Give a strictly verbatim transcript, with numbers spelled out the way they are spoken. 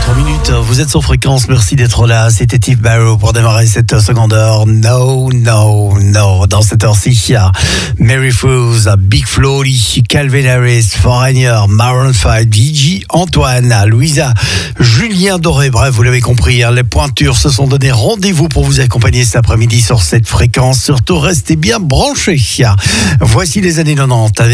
quatre minutes, vous êtes sur Fréquence, merci d'être là. C'était Steve Barrow pour démarrer cette seconde heure. No, no, no. Dans cette heure-ci, il y a Mary Froose, Big Flo, Calvin Harris, Foreigner, Maroon five, Gigi, Antoine, Louisa, Julien Doré. Bref, vous l'avez compris, hein, les pointures se sont donné rendez-vous pour vous accompagner cet après-midi sur cette fréquence. Surtout, restez bien branchés. Voici les années quatre-vingt-dix avec